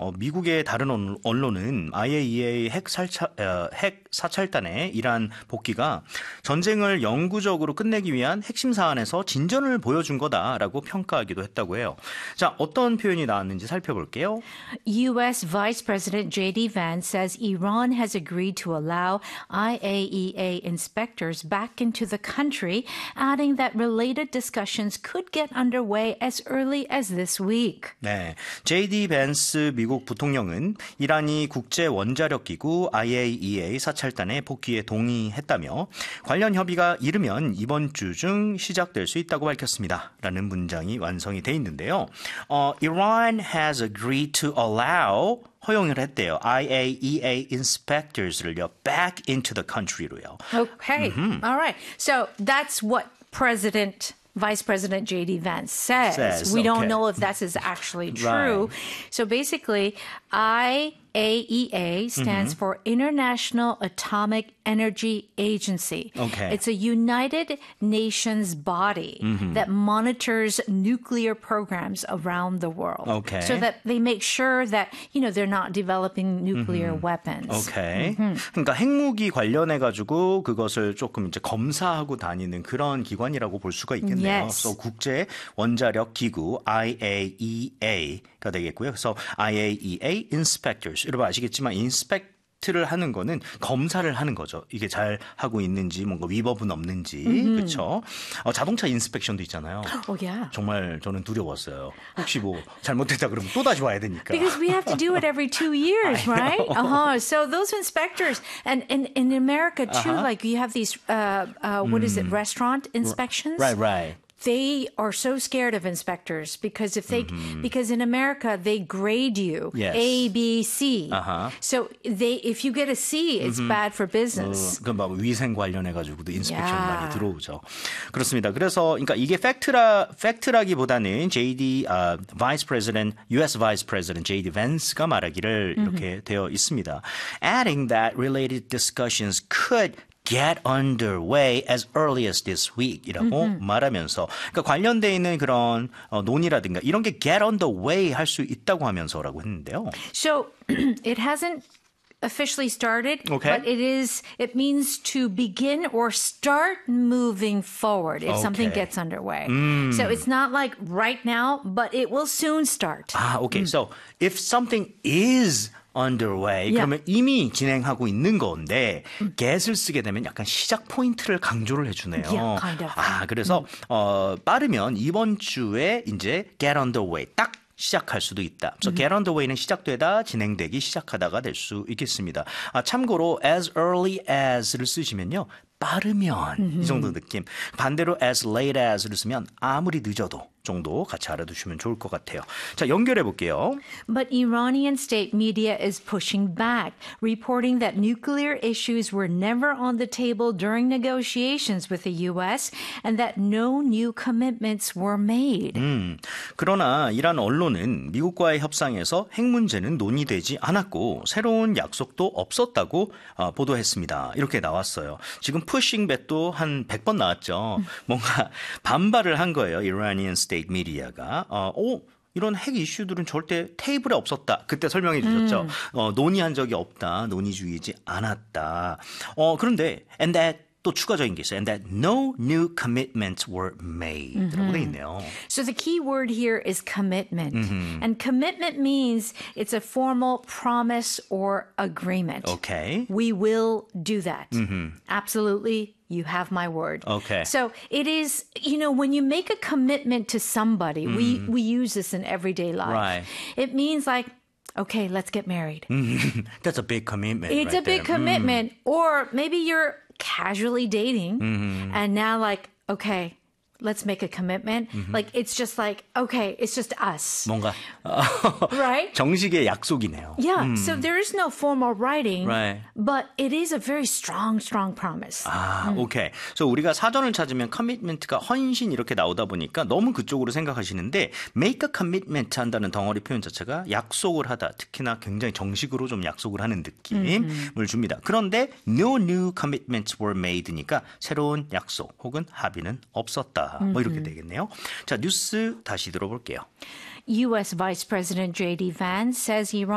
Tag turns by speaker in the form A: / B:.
A: 미국의 다른 언론은 IAEA 핵 사찰단의 이란 복귀가 전쟁을 영구적으로 끝내기 위한 핵심 사안에서 진전을 보여준 거다라고 평가하기도 했다고 해요. 자, 어떤 표현이 나왔는지 살펴볼게요.
B: U.S. Vice President J.D. Vance says Iran has agreed to allow IAEA inspectors back into the country, adding that related discussions could get underway as early as this week.
A: 네, J.D. 밴스 미국 부통령은 이란이 국제 원자력 기구 IAEA 사찰단의 복귀에 동의했다며 관련 협의가 이르면 이번 주 중 시작될 수 있다고 밝혔습니다. 라는 문장이 완성이 돼 있는데요. Iran has agreed to allow 허용을 했대요. IAEA inspectors를요 back into the country로요.
B: Okay, all right. So that's what Vice President J.D. Vance says. We don't know if that is actually true.
A: Right.
B: So basically, IAEA stands for International Atomic Energy Agency.
A: Okay.
B: It's a United Nations body that monitors nuclear programs around the world.
A: Okay.
B: So that they make sure that, they're not developing nuclear weapons.
A: 오케이. 그러니까 핵무기 관련해 가지고 그것을 조금 이제 검사하고 다니는 그런 기관이라고 볼 수가 있겠네요.
B: Yes.
A: 그래서 국제 원자력 기구 IAEA가 되겠고요. 그래서 IAEA inspectors. 여러분 아시겠지만 인스펙트를 하는 거는 검사를 하는 거죠. 이게 잘 하고 있는지 뭔가 위법은 없는지. 그렇죠? 자동차 인스펙션도 있잖아요.
B: Oh, yeah.
A: 정말 저는 두려웠어요. 혹시 뭐 잘못됐다 그러면 또 다시 와야 되니까.
B: Because we have to do it every 2 years, right? So those inspectors, and in America too, like you have these, what is it, restaurant inspections?
A: Right.
B: They are so scared of inspectors because because in America they grade you
A: Yes.
B: A, B, C. So if you get a C, it's bad for business.
A: 그 막 위생 관련해 가지고도 인스펙션
B: Yeah.
A: 많이 들어오죠. 그렇습니다. 그래서 그러니까 이게 팩트라기보다는 US Vice President J.D. Vance가 말하기를 이렇게 되어 있습니다. Adding that related discussions could get underway as early as this week이라고 말하면서 그러니까 관련돼 있는 그런 논의라든가 이런 게 get underway 할 수 있다고 하면서라고 했는데요.
B: So it hasn't officially started,
A: Okay.
B: but it means to begin or start moving forward if something
A: Okay.
B: gets underway. So it's not like right now, but it will soon start.
A: Okay. So if something is underway,
B: Yeah.
A: 그러면 이미 진행하고 있는 건데 get을 쓰게 되면 약간 시작 포인트를 강조를 해주네요.
B: Yeah, kind of.
A: 그래서 빠르면 이번 주에 이제 get underway 딱 시작할 수도 있다. 그래서 get underway는 시작되다, 진행되기, 시작하다가 될 수 있겠습니다. 참고로 as early as를 쓰시면요. 빠르면 이 정도 느낌. 반대로 as late as를 쓰면 아무리 늦어도 정도 같이 알아두시면 좋을 것 같아요. 자, 연결해 볼게요.
B: But Iranian state media is pushing back, reporting that nuclear issues were never on the table during negotiations with the U.S. and that no new commitments were made.
A: 그러나 이란 언론은 미국과의 협상에서 핵 문제는 논의되지 않았고 새로운 약속도 없었다고 보도했습니다. 이렇게 나왔어요. 지금 pushing back도 한 100번 나왔죠. 뭔가 반발을 한 거예요. Iranian state media가. 이런 핵 이슈들은 절대 테이블에 없었다. 그때 설명해 주셨죠. 논의한 적이 없다. 논의주의지 않았다. 그런데 and that 또 추가적인 게 있어요. And that no new commitments were made. 라고 돼 있네요.
B: So the key word here is commitment. And commitment means it's a formal promise or agreement.
A: Okay.
B: We will do that. Absolutely. You have my word.
A: Okay.
B: So it is, when you make a commitment to somebody, we use this in everyday life.
A: Right.
B: It means like, okay, let's get married.
A: That's a big commitment.
B: It's
A: right
B: a big
A: there.
B: commitment. Or maybe you're casually dating and now like, okay, let's make a commitment. Like, it's just like, okay, it's just us.
A: 뭔가
B: Right?
A: 정식의 약속이네요.
B: Yeah. So there is no formal writing,
A: Right.
B: but it is a very strong promise.
A: 오케이. 그래서 우리가 사전을 찾으면 commitment가 헌신 이렇게 나오다 보니까 너무 그쪽으로 생각하시는데 make a commitment 한다는 덩어리 표현 자체가 약속을 하다. 특히나 굉장히 정식으로 좀 약속을 하는 느낌을 줍니다. 그런데 no new commitments were made니까 새로운 약속 혹은 합의는 없었다. 뭐 이렇게 되겠네요. 자, 뉴스 다시 들어볼게요.
B: U.S. Vice President J.D. Vance says Iran